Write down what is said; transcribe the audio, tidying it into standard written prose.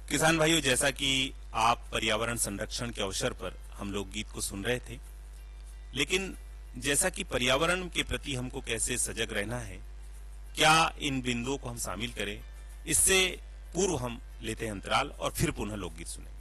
किसान भाइयों, जैसा कि आप पर्यावरण संरक्षण के अवसर पर हम लोकगीत को सुन रहे थे, लेकिन जैसा कि पर्यावरण के प्रति हमको कैसे सजग रहना है, क्या इन बिंदुओं को हम शामिल करें, इससे पूर्व हम लेते हैं अंतराल और फिर पुनः लोकगीत सुनेंगे।